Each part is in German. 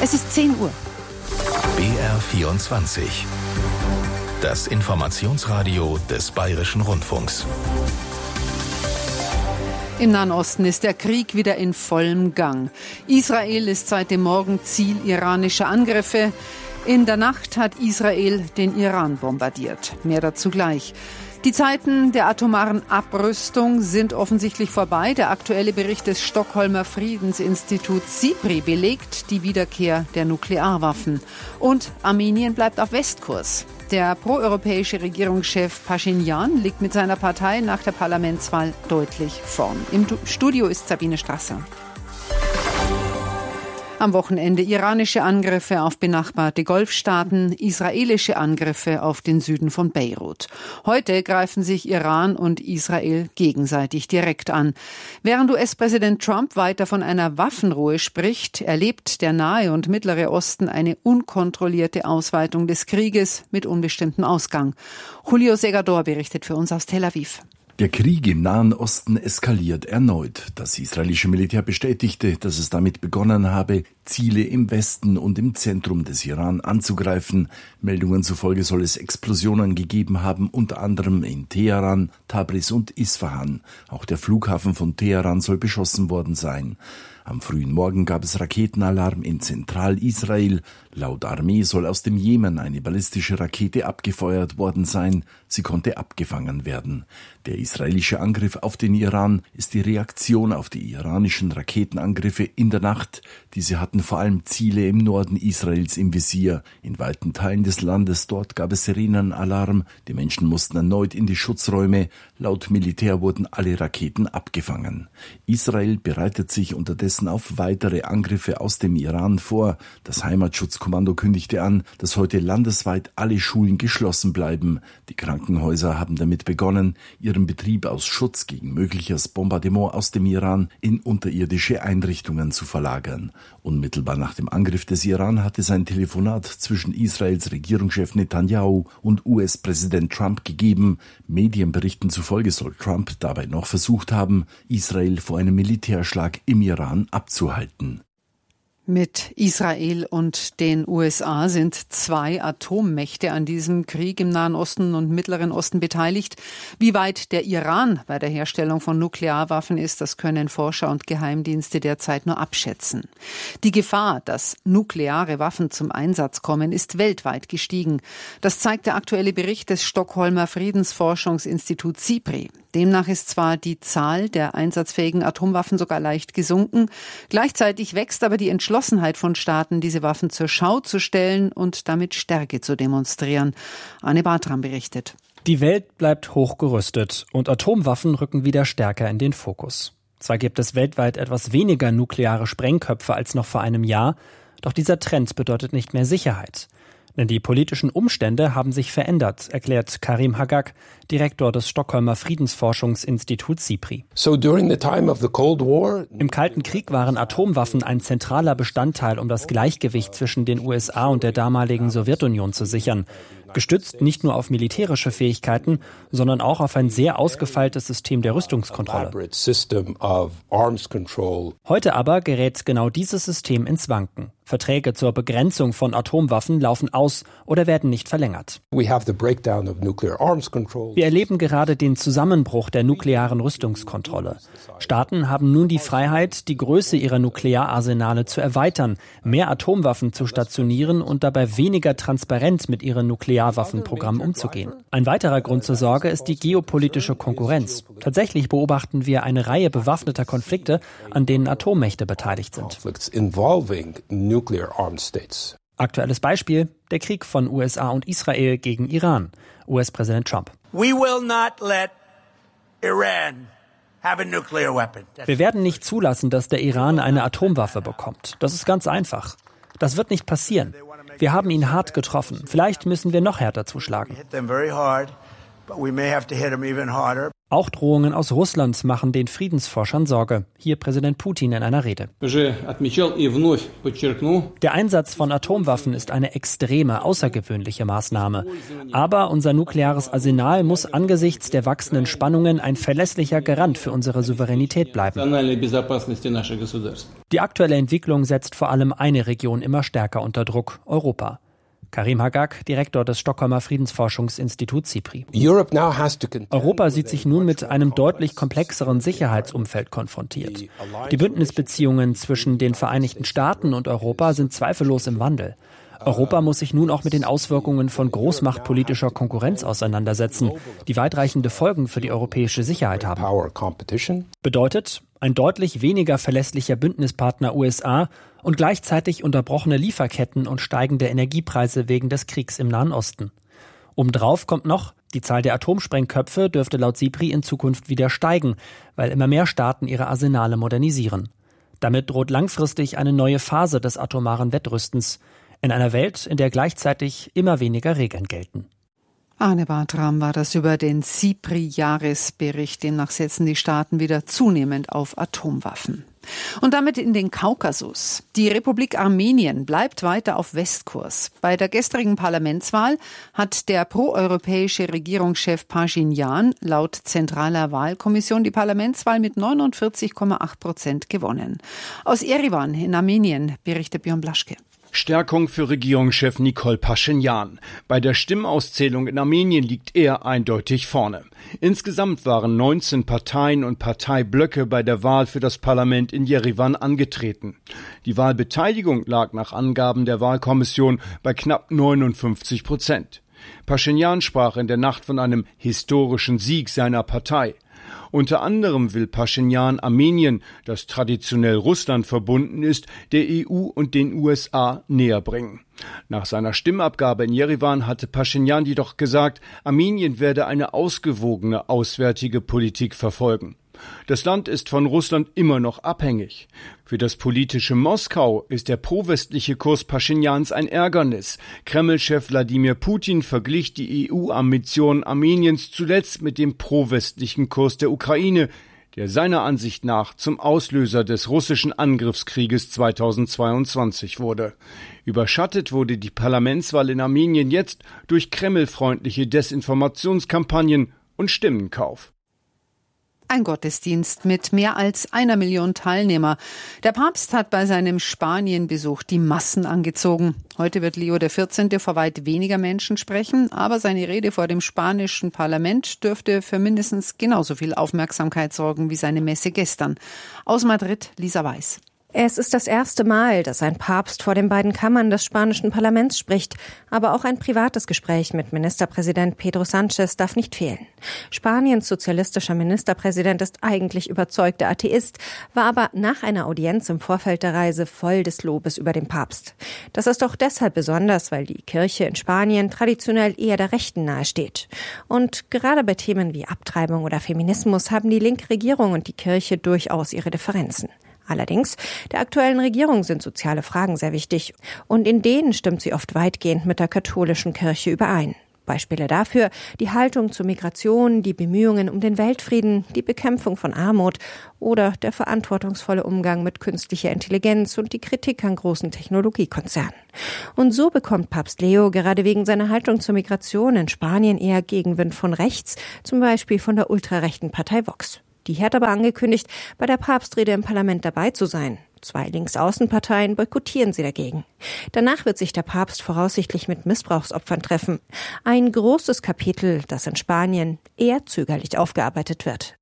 Es ist 10 Uhr. BR24. Das Informationsradio des Bayerischen Rundfunks. Im Nahen Osten ist der Krieg wieder in vollem Gang. Israel ist seit dem Morgen Ziel iranischer Angriffe. In der Nacht hat Israel den Iran bombardiert. Mehr dazu gleich. Die Zeiten der atomaren Abrüstung sind offensichtlich vorbei. Der aktuelle Bericht des Stockholmer Friedensinstituts SIPRI belegt die Wiederkehr der Nuklearwaffen. Und Armenien bleibt auf Westkurs. Der proeuropäische Regierungschef Pashinyan liegt mit seiner Partei nach der Parlamentswahl deutlich vorn. Im Studio ist Sabine Strasser. Am Wochenende iranische Angriffe auf benachbarte Golfstaaten, israelische Angriffe auf den Süden von Beirut. Heute greifen sich Iran und Israel gegenseitig direkt an. Während US-Präsident Trump weiter von einer Waffenruhe spricht, erlebt der Nahe und Mittlere Osten eine unkontrollierte Ausweitung des Krieges mit unbestimmtem Ausgang. Julio Segador berichtet für uns aus Tel Aviv. Der Krieg im Nahen Osten eskaliert erneut. Das israelische Militär bestätigte, dass es damit begonnen habe, Ziele im Westen und im Zentrum des Iran anzugreifen. Meldungen zufolge soll es Explosionen gegeben haben, unter anderem in Teheran, Tabriz und Isfahan. Auch der Flughafen von Teheran soll beschossen worden sein. Am frühen Morgen gab es Raketenalarm in Zentralisrael. Laut Armee soll aus dem Jemen eine ballistische Rakete abgefeuert worden sein. Sie konnte abgefangen werden. Der israelische Angriff auf den Iran ist die Reaktion auf die iranischen Raketenangriffe in der Nacht. Diese hatten vor allem Ziele im Norden Israels im Visier. In weiten Teilen des Landes dort gab es Sirenenalarm. Die Menschen mussten erneut in die Schutzräume. Laut Militär wurden alle Raketen abgefangen. Israel bereitet sich unterdessen auf weitere Angriffe aus dem Iran vor. Das Heimatschutzkommando kündigte an, dass heute landesweit alle Schulen geschlossen bleiben. Die Krankenhäuser haben damit begonnen, ihren Betrieb aus Schutz gegen mögliches Bombardement aus dem Iran in unterirdische Einrichtungen zu verlagern. Unmittelbar nach dem Angriff des Iran hat es ein Telefonat zwischen Israels Regierungschef Netanyahu und US-Präsident Trump gegeben. Medienberichten zufolge soll Trump dabei noch versucht haben, Israel vor einem Militärschlag im Iran abzuhalten. Mit Israel und den USA sind 2 Atommächte an diesem Krieg im Nahen Osten und Mittleren Osten beteiligt. Wie weit der Iran bei der Herstellung von Nuklearwaffen ist, das können Forscher und Geheimdienste derzeit nur abschätzen. Die Gefahr, dass nukleare Waffen zum Einsatz kommen, ist weltweit gestiegen. Das zeigt der aktuelle Bericht des Stockholmer Friedensforschungsinstituts SIPRI. Demnach ist zwar die Zahl der einsatzfähigen Atomwaffen sogar leicht gesunken, gleichzeitig wächst aber die Entschlossenheit von Staaten, diese Waffen zur Schau zu stellen und damit Stärke zu demonstrieren. Arne Bartram berichtet. Die Welt bleibt hochgerüstet und Atomwaffen rücken wieder stärker in den Fokus. Zwar gibt es weltweit etwas weniger nukleare Sprengköpfe als noch vor einem Jahr, doch dieser Trend bedeutet nicht mehr Sicherheit. Denn die politischen Umstände haben sich verändert, erklärt Karim Hagag, Direktor des Stockholmer Friedensforschungsinstituts SIPRI. Im Kalten Krieg waren Atomwaffen ein zentraler Bestandteil, um das Gleichgewicht zwischen den USA und der damaligen Sowjetunion zu sichern. Gestützt nicht nur auf militärische Fähigkeiten, sondern auch auf ein sehr ausgefeiltes System der Rüstungskontrolle. Heute aber gerät genau dieses System ins Wanken. Verträge zur Begrenzung von Atomwaffen laufen aus oder werden nicht verlängert. Wir erleben gerade den Zusammenbruch der nuklearen Rüstungskontrolle. Staaten haben nun die Freiheit, die Größe ihrer Nukleararsenale zu erweitern, mehr Atomwaffen zu stationieren und dabei weniger transparent mit ihren Nuklearwaffenprogrammen umzugehen. Ein weiterer Grund zur Sorge ist die geopolitische Konkurrenz. Tatsächlich beobachten wir eine Reihe bewaffneter Konflikte, an denen Atommächte beteiligt sind. Aktuelles Beispiel, der Krieg von USA und Israel gegen Iran. US-Präsident Trump. Wir werden nicht zulassen, dass der Iran eine Atomwaffe bekommt. Das ist ganz einfach. Das wird nicht passieren. Wir haben ihn hart getroffen. Vielleicht müssen wir noch härter zuschlagen. Auch Drohungen aus Russland machen den Friedensforschern Sorge. Hier Präsident Putin in einer Rede. Der Einsatz von Atomwaffen ist eine extreme, außergewöhnliche Maßnahme. Aber unser nukleares Arsenal muss angesichts der wachsenden Spannungen ein verlässlicher Garant für unsere Souveränität bleiben. Die aktuelle Entwicklung setzt vor allem eine Region immer stärker unter Druck: Europa. Karim Hagag, Direktor des Stockholmer Friedensforschungsinstituts SIPRI. Europa sieht sich nun mit einem deutlich komplexeren Sicherheitsumfeld konfrontiert. Die Bündnisbeziehungen zwischen den Vereinigten Staaten und Europa sind zweifellos im Wandel. Europa muss sich nun auch mit den Auswirkungen von großmachtpolitischer Konkurrenz auseinandersetzen, die weitreichende Folgen für die europäische Sicherheit haben. Bedeutet, ein deutlich weniger verlässlicher Bündnispartner USA und gleichzeitig unterbrochene Lieferketten und steigende Energiepreise wegen des Kriegs im Nahen Osten. Obendrauf kommt noch, die Zahl der Atomsprengköpfe dürfte laut SIPRI in Zukunft wieder steigen, weil immer mehr Staaten ihre Arsenale modernisieren. Damit droht langfristig eine neue Phase des atomaren Wettrüstens in einer Welt, in der gleichzeitig immer weniger Regeln gelten. Arne Bartram war das über den SIPRI-Jahresbericht. Demnach setzen die Staaten wieder zunehmend auf Atomwaffen. Und damit in den Kaukasus. Die Republik Armenien bleibt weiter auf Westkurs. Bei der gestrigen Parlamentswahl hat der proeuropäische Regierungschef Pashinyan laut zentraler Wahlkommission die Parlamentswahl mit 49,8% gewonnen. Aus Erivan in Armenien berichtet Björn Blaschke. Stärkung für Regierungschef Nikol Pashinyan. Bei der Stimmauszählung in Armenien liegt er eindeutig vorne. Insgesamt waren 19 Parteien und Parteiblöcke bei der Wahl für das Parlament in Jerewan angetreten. Die Wahlbeteiligung lag nach Angaben der Wahlkommission bei knapp 59%. Pashinyan sprach in der Nacht von einem historischen Sieg seiner Partei. Unter anderem will Pashinyan Armenien, das traditionell Russland verbunden ist, der EU und den USA näher bringen. Nach seiner Stimmabgabe in Jerewan hatte Pashinyan jedoch gesagt, Armenien werde eine ausgewogene auswärtige Politik verfolgen. Das Land ist von Russland immer noch abhängig. Für das politische Moskau ist der pro-westliche Kurs Paschinyans ein Ärgernis. Kreml-Chef Wladimir Putin verglich die EU-Ambitionen Armeniens zuletzt mit dem pro-westlichen Kurs der Ukraine, der seiner Ansicht nach zum Auslöser des russischen Angriffskrieges 2022 wurde. Überschattet wurde die Parlamentswahl in Armenien jetzt durch kremlfreundliche Desinformationskampagnen und Stimmenkauf. Ein Gottesdienst mit mehr als 1 Million Teilnehmer. Der Papst hat bei seinem Spanienbesuch die Massen angezogen. Heute wird Leo XIV. Vor weit weniger Menschen sprechen, aber seine Rede vor dem spanischen Parlament dürfte für mindestens genauso viel Aufmerksamkeit sorgen wie seine Messe gestern. Aus Madrid, Lisa Weiß. Es ist das erste Mal, dass ein Papst vor den beiden Kammern des spanischen Parlaments spricht. Aber auch ein privates Gespräch mit Ministerpräsident Pedro Sánchez darf nicht fehlen. Spaniens sozialistischer Ministerpräsident ist eigentlich überzeugter Atheist, war aber nach einer Audienz im Vorfeld der Reise voll des Lobes über den Papst. Das ist auch deshalb besonders, weil die Kirche in Spanien traditionell eher der Rechten nahesteht. Und gerade bei Themen wie Abtreibung oder Feminismus haben die linke Regierung und die Kirche durchaus ihre Differenzen. Allerdings, der aktuellen Regierung sind soziale Fragen sehr wichtig und in denen stimmt sie oft weitgehend mit der katholischen Kirche überein. Beispiele dafür die Haltung zur Migration, die Bemühungen um den Weltfrieden, die Bekämpfung von Armut oder der verantwortungsvolle Umgang mit künstlicher Intelligenz und die Kritik an großen Technologiekonzernen. Und so bekommt Papst Leo gerade wegen seiner Haltung zur Migration in Spanien eher Gegenwind von rechts, zum Beispiel von der ultrarechten Partei Vox. Die hat aber angekündigt, bei der Papstrede im Parlament dabei zu sein. 2 Linksaußenparteien boykottieren sie dagegen. Danach wird sich der Papst voraussichtlich mit Missbrauchsopfern treffen. Ein großes Kapitel, das in Spanien eher zögerlich aufgearbeitet wird.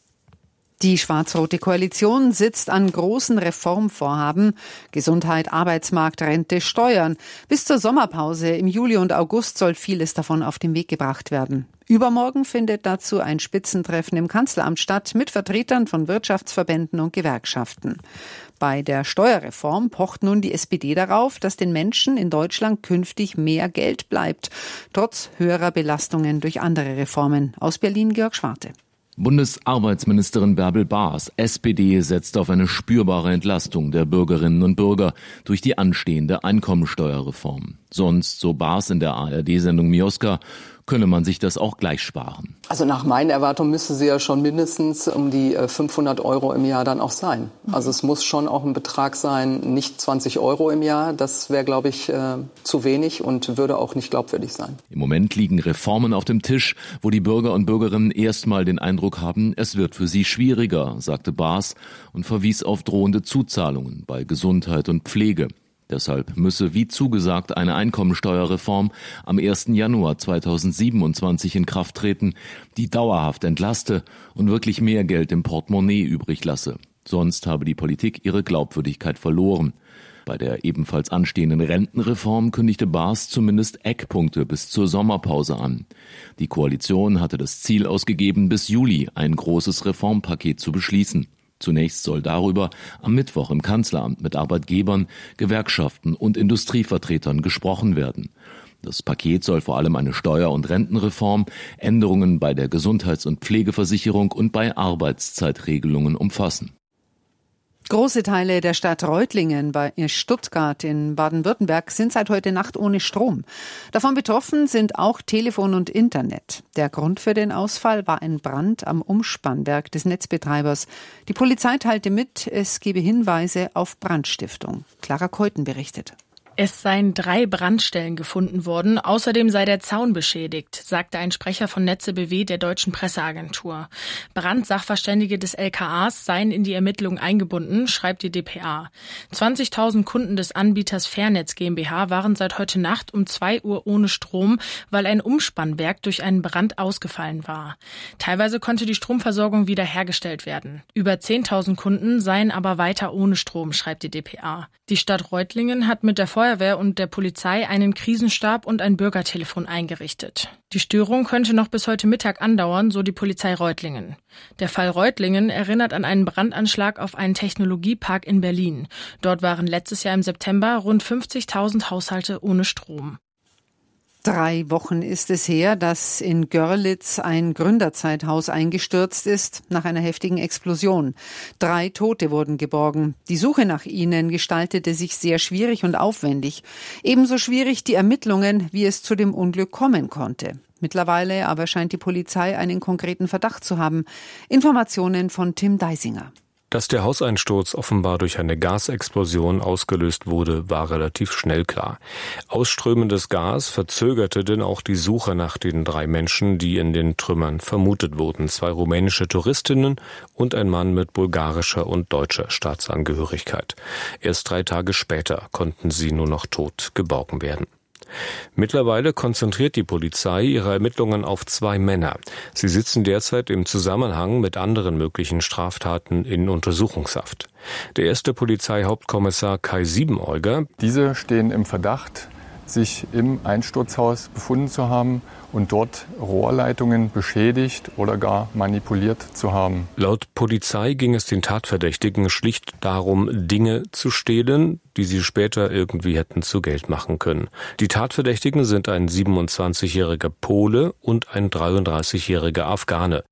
Die schwarz-rote Koalition sitzt an großen Reformvorhaben. Gesundheit, Arbeitsmarkt, Rente, Steuern. Bis zur Sommerpause im Juli und August soll vieles davon auf den Weg gebracht werden. Übermorgen findet dazu ein Spitzentreffen im Kanzleramt statt mit Vertretern von Wirtschaftsverbänden und Gewerkschaften. Bei der Steuerreform pocht nun die SPD darauf, dass den Menschen in Deutschland künftig mehr Geld bleibt, trotz höherer Belastungen durch andere Reformen. Aus Berlin Georg Schwarte. Bundesarbeitsministerin Bärbel Baas, SPD, setzt auf eine spürbare Entlastung der Bürgerinnen und Bürger durch die anstehende Einkommensteuerreform. Sonst, so Baas in der ARD-Sendung Mioska, könne man sich das auch gleich sparen. Also nach meinen Erwartungen müsste sie ja schon mindestens um die 500 € im Jahr dann auch sein. Also es muss schon auch ein Betrag sein, nicht 20 € im Jahr. Das wäre, glaube ich, zu wenig und würde auch nicht glaubwürdig sein. Im Moment liegen Reformen auf dem Tisch, wo die Bürger und Bürgerinnen erstmal den Eindruck haben, es wird für sie schwieriger, sagte Baas und verwies auf drohende Zuzahlungen bei Gesundheit und Pflege. Deshalb müsse, wie zugesagt, eine Einkommensteuerreform am 1. Januar 2027 in Kraft treten, die dauerhaft entlaste und wirklich mehr Geld im Portemonnaie übrig lasse. Sonst habe die Politik ihre Glaubwürdigkeit verloren. Bei der ebenfalls anstehenden Rentenreform kündigte Baas zumindest Eckpunkte bis zur Sommerpause an. Die Koalition hatte das Ziel ausgegeben, bis Juli ein großes Reformpaket zu beschließen. Zunächst soll darüber am Mittwoch im Kanzleramt mit Arbeitgebern, Gewerkschaften und Industrievertretern gesprochen werden. Das Paket soll vor allem eine Steuer- und Rentenreform, Änderungen bei der Gesundheits- und Pflegeversicherung und bei Arbeitszeitregelungen umfassen. Große Teile der Stadt Reutlingen bei Stuttgart in Baden-Württemberg sind seit heute Nacht ohne Strom. Davon betroffen sind auch Telefon und Internet. Der Grund für den Ausfall war ein Brand am Umspannwerk des Netzbetreibers. Die Polizei teilte mit, es gebe Hinweise auf Brandstiftung. Clara Keuten berichtet. Es seien 3 Brandstellen gefunden worden. Außerdem sei der Zaun beschädigt, sagte ein Sprecher von Netze BW der deutschen Presseagentur. Brandsachverständige des LKAs seien in die Ermittlungen eingebunden, schreibt die dpa. 20.000 Kunden des Anbieters Fairnetz GmbH waren seit heute Nacht um 2 Uhr ohne Strom, weil ein Umspannwerk durch einen Brand ausgefallen war. Teilweise konnte die Stromversorgung wieder hergestellt werden. Über 10.000 Kunden seien aber weiter ohne Strom, schreibt die dpa. Die Stadt Reutlingen hat mit der Feuerwehr und der Polizei einen Krisenstab und ein Bürgertelefon eingerichtet. Die Störung könnte noch bis heute Mittag andauern, so die Polizei Reutlingen. Der Fall Reutlingen erinnert an einen Brandanschlag auf einen Technologiepark in Berlin. Dort waren letztes Jahr im September rund 50.000 Haushalte ohne Strom. 3 Wochen ist es her, dass in Görlitz ein Gründerzeithaus eingestürzt ist nach einer heftigen Explosion. 3 Tote wurden geborgen. Die Suche nach ihnen gestaltete sich sehr schwierig und aufwendig. Ebenso schwierig die Ermittlungen, wie es zu dem Unglück kommen konnte. Mittlerweile aber scheint die Polizei einen konkreten Verdacht zu haben. Informationen von Tim Deisinger. Dass der Hauseinsturz offenbar durch eine Gasexplosion ausgelöst wurde, war relativ schnell klar. Ausströmendes Gas verzögerte denn auch die Suche nach den 3 Menschen, die in den Trümmern vermutet wurden. 2 rumänische Touristinnen und ein Mann mit bulgarischer und deutscher Staatsangehörigkeit. Erst 3 Tage später konnten sie nur noch tot geborgen werden. Mittlerweile konzentriert die Polizei ihre Ermittlungen auf 2 Männer. Sie sitzen derzeit im Zusammenhang mit anderen möglichen Straftaten in Untersuchungshaft. Der erste Polizeihauptkommissar Kai Siebeneuger. Diese stehen im Verdacht, sich im Einsturzhaus befunden zu haben und dort Rohrleitungen beschädigt oder gar manipuliert zu haben. Laut Polizei ging es den Tatverdächtigen schlicht darum, Dinge zu stehlen, die sie später irgendwie hätten zu Geld machen können. Die Tatverdächtigen sind ein 27-jähriger Pole und ein 33-jähriger Afghane.